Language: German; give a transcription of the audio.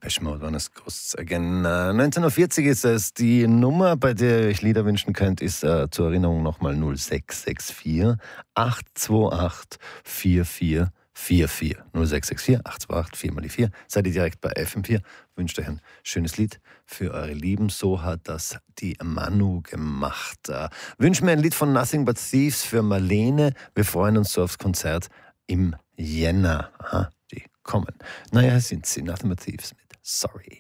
Depeche Mode, Wanna Ghosts Again. 19.40 Uhr ist es. Die Nummer, bei der ihr euch Lieder wünschen könnt, ist zur Erinnerung nochmal 0664 828 4444. 0664 828 4 mal die 4. Seid ihr direkt bei FM4. Wünscht euch ein schönes Lied für eure Lieben. So hat das die Manu gemacht. Wünschen mir ein Lied von Nothing But Thieves für Marlene. Wir freuen uns so aufs Konzert im Jänner. Aha, die kommen. Naja, sind sie. Nothing But Thieves mit Sorry.